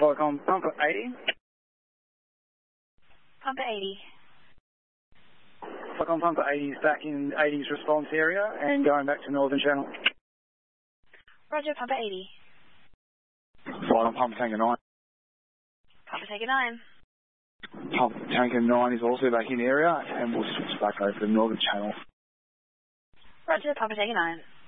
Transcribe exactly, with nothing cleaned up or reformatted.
Flight on pump at eighty. Pump at eighty. Flight on pump at eighty is back in eighty's response area and going back to Northern Channel. Roger, pump at eighty. Flight on pump tanker nine. Pump at tanker nine. Pump tanker nine is also back in area and we'll switch back over to Northern Channel. Roger, pump at tanker nine.